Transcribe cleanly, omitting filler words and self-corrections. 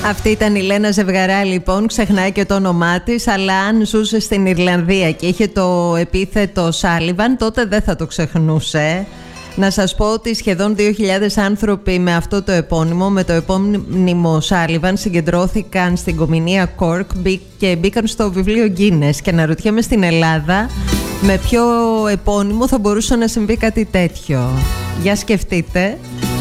Αυτή ήταν η Λένα Ζευγαρά, λοιπόν. Ξεχνάει και το όνομά της, αλλά αν ζούσε στην Ιρλανδία και είχε το επίθετο Σάλιβαν, τότε δεν θα το ξεχνούσε. Να σας πω ότι σχεδόν 2.000 άνθρωποι με αυτό το επώνυμο, με το επώνυμο Σάλιβαν, συγκεντρώθηκαν στην Κομινία Κόρκ και μπήκαν στο βιβλίο Guinness. Και αναρωτιέμαι στην Ελλάδα με ποιο επώνυμο θα μπορούσε να συμβεί κάτι τέτοιο. Για σκεφτείτε.